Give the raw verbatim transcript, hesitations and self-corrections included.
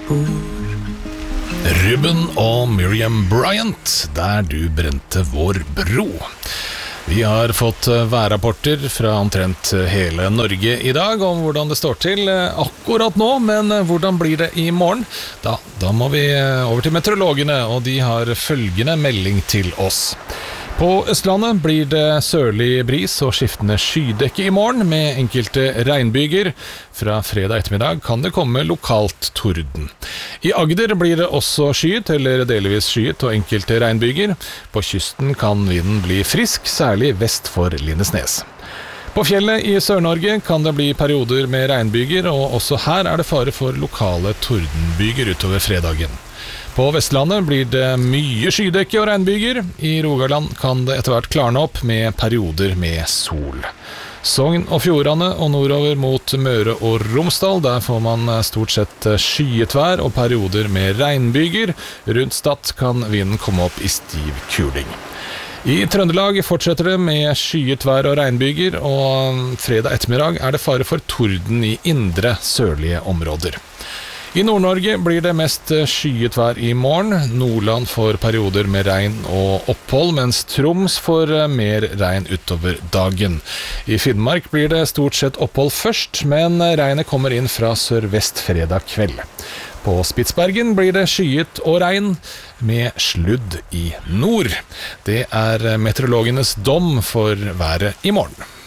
Ruben og Miriam Bryant, der du brente vår bro. Vi har fått værrapporter fra omtrent hele Norge i dag om hvordan det står til akkurat nå, men hvordan blir det i morgen? Da, da må vi over til meteorologene, og de har følgende melding til oss. På Østlandet blir det sørlig bris og skiftende skydekke i morgen med enkelte regnbyger. Fra fredag ettermiddag kan det komme lokalt torden. I Agder blir det også skyet eller delvis skyet og enkelte regnbyger. På kysten kan vinden bli frisk, særlig vest for Lindesnes. På fjellet i Sør-Norge kan det bli perioder med regnbyger, og også her er det fare for lokale tordenbyger utover fredagen. På Vestlandet blir det mye skydekke og regnbyger. I Rogaland kan det etter hvert klarne opp med perioder med sol. Sogn og Fjordane og nordover mot Møre og Romsdal, der får man stort sett skyet vær og perioder med regnbyger. Rundt Stad kan vinden komme opp i stiv kuling. I Trøndelag fortsetter det med skyet vær og regnbyger, og fredag ettermiddag er det fare for torden i indre sørlige områder. I Nord-Norge blir det mest skyet vær i morgen. Nordland får perioder med regn og opphold, mens Troms får mer regn utover dagen. I Finnmark blir det stort sett opphold først, men regnet kommer inn fra sørvest fredag kveld. På Spitsbergen blir det skyet og regn med sludd i nord. Det er meteorologenes dom for været i morgen.